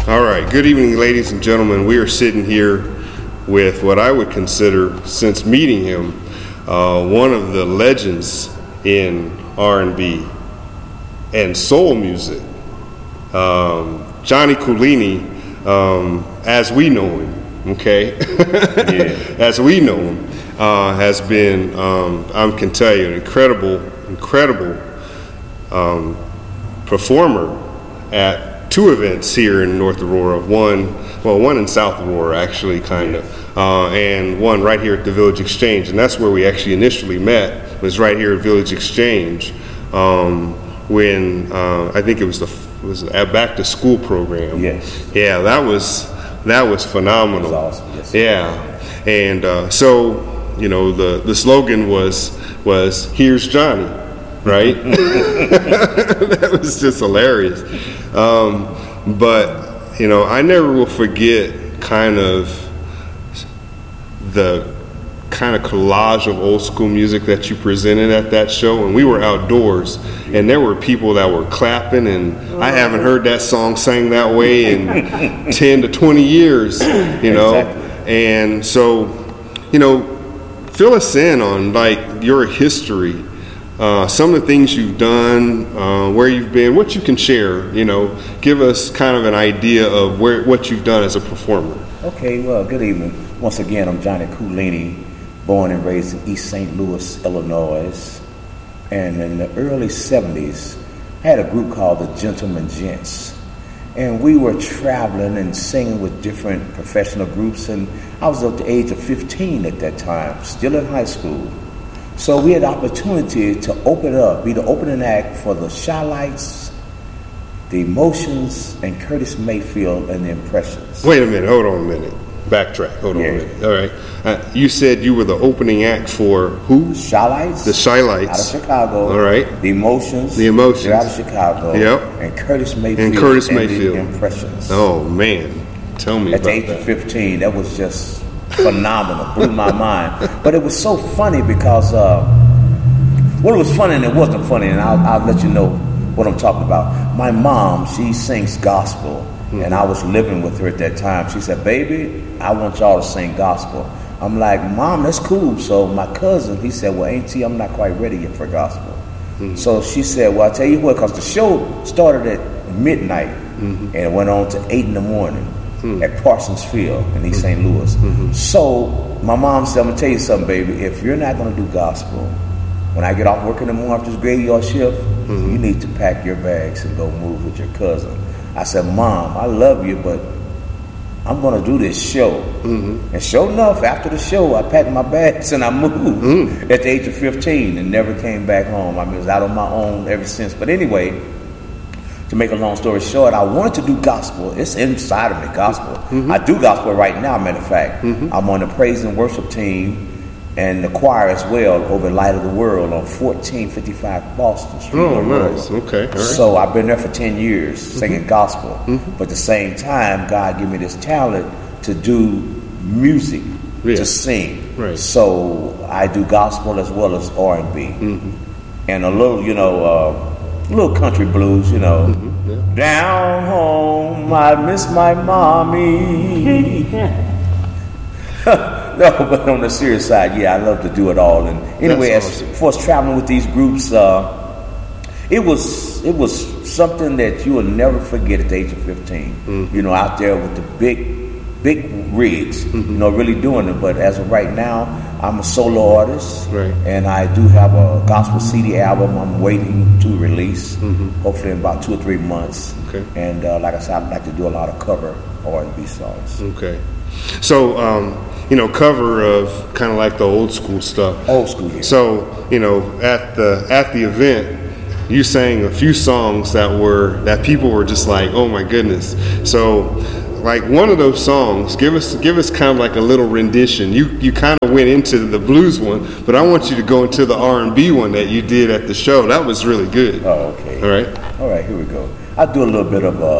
All right, good evening, ladies and gentlemen. We are sitting here with what I would consider, since meeting him, one of the legends in R&B and soul music, Johnny Coolini, as we know him. Okay, as we know him, has been, I can tell you, an incredible performer at two events here in North Aurora. One in South Aurora, actually, kind of, and one right here at the Village Exchange. And that's where we actually initially met, was right here at Village Exchange, when I think it was a back to school program. Yes. Yeah, that was phenomenal. That was awesome. Yes. Yeah, and so the slogan was "Here's Johnny," right? That was just hilarious. But I never will forget kind of the kind of collage of old school music that you presented at that show. And we were outdoors, and there were people that were clapping, and I haven't heard that song sang that way in 10 to 20 years, Exactly. And so, fill us in on like your history, some of the things you've done, where you've been, what you can share. Give us kind of an idea of what you've done as a performer. Okay, well, good evening. Once again, I'm Johnny Coolini, born and raised in East St. Louis, Illinois. And in the early 70s, I had a group called the Gentlemen Gents. And we were traveling and singing with different professional groups. And I was at the age of 15 at that time, still in high school. So we had the opportunity to be the opening act for the Shy-Lites, the Emotions, and Curtis Mayfield and the Impressions. Wait a minute, hold on a minute. Backtrack, hold on a minute. All right. You said you were the opening act for who? Shy-Lites. The Shy-Lites. Out of Chicago. All right. The Emotions. The Emotions. They're out of Chicago. Yep. And Curtis Mayfield. And Curtis and Mayfield. The Impressions. Oh, man. Tell me At about the age that. of 15, that was just phenomenal. Blew my mind. But it was so funny because, it was funny and it wasn't funny, and I'll let you know what I'm talking about. My mom, she sings gospel, and I was living with her at that time. She said, "Baby, I want y'all to sing gospel." I'm like, "Mom, that's cool." So my cousin, he said, "Well, Auntie, I'm not quite ready yet for gospel." So she said, "Well, I'll tell you what, because the show started at midnight and it went on to 8 in the morning at Parsons Field in East St. Louis. So my mom said, "I'm going to tell you something, baby. If you're not going to do gospel, when I get off work in the morning after this graveyard shift, you need to pack your bags and go move with your cousin." I said, "Mom, I love you, but I'm going to do this show." And sure enough, after the show, I packed my bags and I moved at the age of 15 and never came back home. I mean, I was out on my own ever since. But anyway, to make a long story short, I wanted to do gospel. It's inside of me, gospel. I do gospel right now, matter of fact. I'm on the praise and worship team and the choir as well over Light of the World on 1455 Boston Street. Oh, nice. Okay. All right. So I've been there for 10 years singing gospel. But at the same time, God gave me this talent to do music, to sing. Right. So I do gospel as well as R&B. And a little, little country blues, Down home, I miss my mommy. No, but on the serious side, yeah, I love to do it all. And anyway, as far as traveling with these groups, it was something that you will never forget at the age of 15. Out there with the big rigs, really doing it. But as of right now, I'm a solo artist, and I do have a gospel CD album I'm waiting to release, hopefully in about 2 or 3 months. Okay. And like I said, I'd like to do a lot of cover R&B songs. Okay. So, cover of kind of like the old school stuff. Old school, yeah. So, at the event, you sang a few songs that people were just like, "Oh my goodness!" So, like one of those songs, give us kind of like a little rendition. You kind of went into the blues one, but I want you to go into the R&B one that you did at the show. That was really good. Oh, okay. All right. Here we go. I'll do a little bit of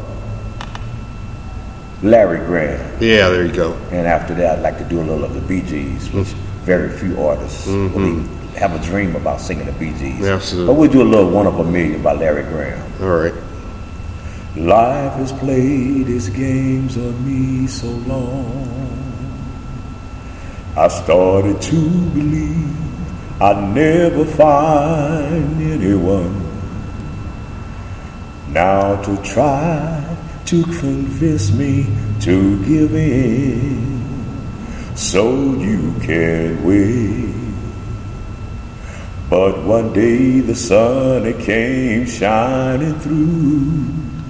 Larry Graham. Yeah, there you go. And after that, I'd like to do a little of the Bee Gees, which very few artists really have a dream about singing the Bee Gees. Absolutely. But we'll do a little "One of a Million" by Larry Graham. All right. Life has played its games on me so long. I started to believe I'd never find anyone now to try to convince me to give in so you can wait. But one day the sun it came shining through,